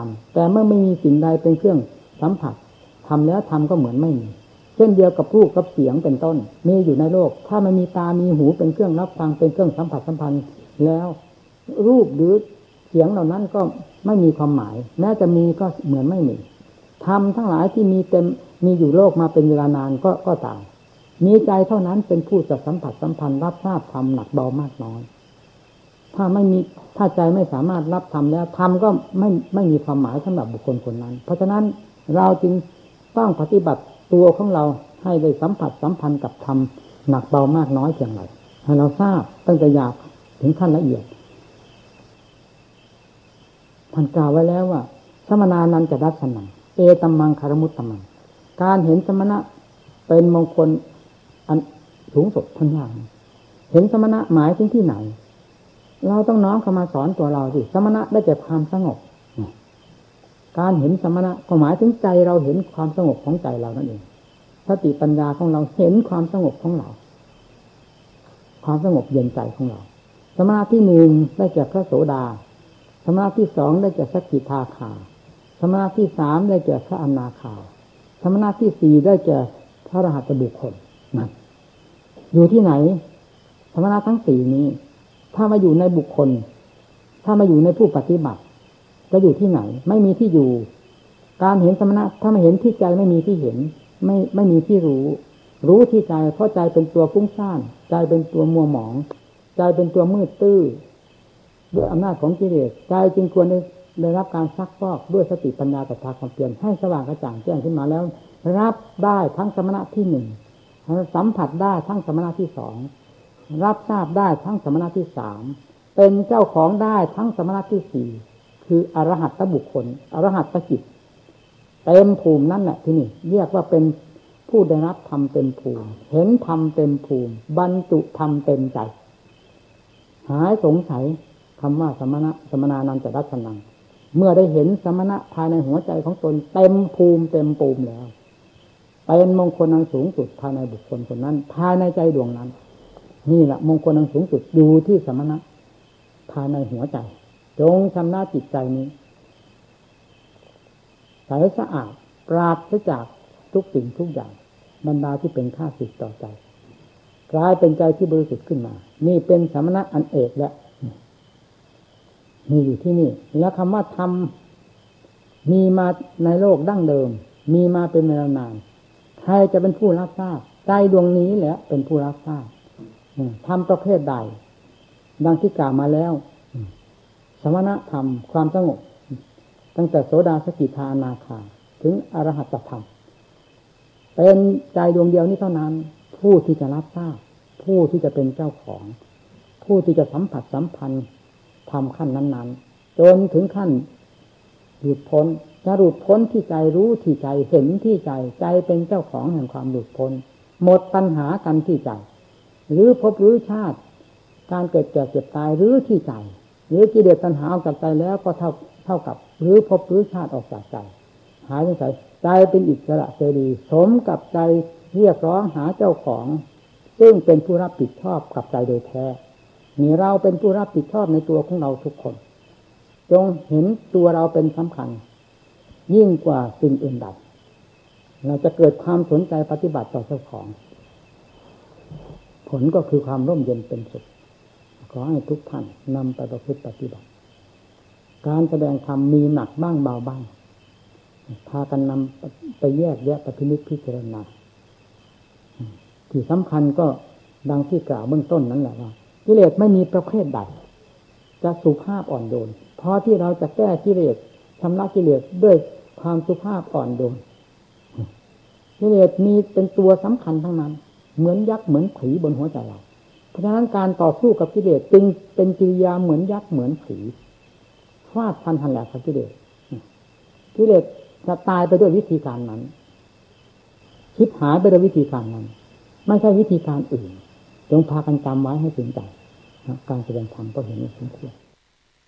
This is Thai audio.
รมแต่เมื่อไม่มีสิ่งใดเป็นเครื่องสัมผัสทำแล้วทำก็เหมือนไม่มีเช่นเดียวกับรูปกับเสียงเป็นต้นมีอยู่ในโลกถ้าไม่มีตามีหูเป็นเครื่องรับฟังเป็นเครื่องสัมผัสสัมพันธ์แล้วรูปหรือเสียงเหล่านั้นก็ไม่มีความหมายแม้จะมีก็เหมือนไม่มีธรรมทั้งหลายที่มีอยู่โลกมาเป็นเวลานานก็ตามมีใจเท่านั้นเป็นผู้จะสัมผัสสัมพันธ์รับทราบธรรมหนักเบามากน้อยถ้าใจไม่สามารถรับธรรมแล้วธรรมก็ไม่มีความหมายสำหรับบุคคลคนนั้นเพราะฉะนั้นเราจึงต้องปฏิบัติตัวของเราให้ได้สัมผัสสัมพันธ์กับธรรมหนักเบามากน้อยเพียงไรให้เราทราบตั้งแต่หยาบถึงขั้นละเอียดท่านกล่าวไว้แล้วว่าสมณานันจะดัชนังเอตัมมังคารมุตตมังการเห็นสมณะเป็นมงคลอันสูงสุดทั้งอย่างเห็นสมณะหมายถึงที่ไหนเราต้องน้อมเข้ามาสอนตัวเราสิสมณะได้แก่ความสงบการเห็นสมณะก็หมายถึงใจเราเห็นความสงบของใจเรานั่นเองสติปัญญาของเราเห็นความสงบของเราความสงบเย็นใจของเราสมณะที่หนึ่งได้แก่พระโสดาสมณะที่สองได้แก่สกิทาคาสมณะที่สามได้แก่พระอนาคาสมณะที่สี่ได้แก่พระอรหัตบุคคลนั่นอยู่ที่ไหนสมณะทั้งสี่นี้ถ้ามาอยู่ในบุคคลถ้ามาอยู่ในผู้ปฏิบัติจะอยู่ที่ไหนไม่มีที่อยู่การเห็นสมณะถ้าไม่เห็นที่ใจไม่มีที่เห็นไม่มีที่รู้ที่ใจเพราะใจเป็นตัวฟุ้งซ่านใจเป็นตัวมัวหมองใจเป็นตัวมืดตื้อด้วยอำนาจของกิเลสใจจึงควรได้รับการซักฟอกด้วยสติปัญญากับความเพียรให้สว่างกระจ่างแจ้งขึ้นมาแล้วรับได้ทั้งสมณะที่หนึ่งสัมผัสได้ทั้งสมณะที่สองรับทราบได้ทั้งสมณะที่สามเป็นเจ้าของได้ทั้งสมณะที่สี่คืออรหัตตบุคคลอรหัตตจิตเต็มภูมินั่นแหละที่นี่เรียกว่าเป็นผู้ได้รับธรรมเต็มภูมิเห็นธรรมเต็มภูมิบรรจุธรรมเต็มใจหายสงสัยคำว่าสมณานันจะดัชนังเมื่อได้เห็นสมณะภายในหัวใจของตนเต็มภูมิเต็มปูมแล้วเป็นมงคลอันสูงสุดภายในบุคคลคนนั้นภายในใจดวงนั้นนี่แหละมงคลอันสูงสุดอยู่ที่สมณะภายในหัวใจจงชำระจิตใจนี้ใสสะอาดปราศจากทุกสิ่งทุกอย่างบรรดาที่เป็นข้าศึกต่อใจกลายเป็นใจที่บริสุทธิ์ขึ้นมานี่เป็นสมณะอันเอกและมีอยู่ที่นี่แล้วคำว่าธรรมมีมาในโลกดั้งเดิมมีมาเป็นเวลานานใครจะเป็นผู้รับทราบใจดวงนี้แหละเป็นผู้รับทราบธรรมประเภทใดดังที่กล่าวมาแล้วสมณธรรมความสงบตั้งแต่โสดาสกิทาอนาคาถึงอรหัตธรรมเป็นใจดวงเดียวนี้เท่านั้นผู้ที่จะรับทราบผู้ที่จะเป็นเจ้าของผู้ที่จะสัมผัสสัมพันธ์ทำขั้นนั้นๆจนถึงขั้นหลุดพ้นจะหลุดพ้นที่ใจรู้ที่ใจเห็นที่ใจใจเป็นเจ้าของแห่งความหลุดพ้นหมดปัญหากันที่ใจหรือภพหรือชาติการเกิดแก่เจ็บตายหรือที่ใจหรือกิเลสตัณหาออกจากใจแล้วก็เท่ากับหรือภพหรือชาติออกจากใจหายไปใจเป็นอิสระเสรีสมกับใจเรียกร้องหาเจ้าของซึ่งเป็นผู้รับผิดชอบกับใจโดยแท้นี่เราเป็นผู้รับผิดชอบในตัวของเราทุกคนจงเห็นตัวเราเป็นสำคัญยิ่งกว่าสิ่งอื่นใดเราจะเกิดความสนใจปฏิบัติต่อเจ้าของผลก็คือความร่มเย็นเป็นสุขขอให้ทุกท่านนำไปประพฤติปฏิบัติการแสดงธรรมมีหนักบ้างเบาบ้างพากันนำไปแยกแยะปฏินิจพิจารณาที่สำคัญก็ดังที่กล่าวเบื้องต้นนั้นแหละว่ากิเลสไม่มีประเภทใดจะสุภาพอ่อนโยนเพราะที่เราจะแก้กิเลสชำระกิเลสด้วยความสุภาพอ่อนโยนกิเลสมีเป็นตัวสำคัญทั้งนั้นเหมือนยักษ์เหมือนผีบนหัวใจเราเพราะฉะนั้นการต่อสู้กับกิเลสจึงเป็นกิริยาเหมือนยักษ์เหมือนผีฟาดฟันหันแหลกกับกิเลสจะตายไปด้วยวิธีการนั้นชิบหายไปด้วยวิธีการนั้นไม่ใช่วิธีการอื่นจงพากันจำไว้ให้ถึงใจการแสดงธรรมก็เห็นสมควร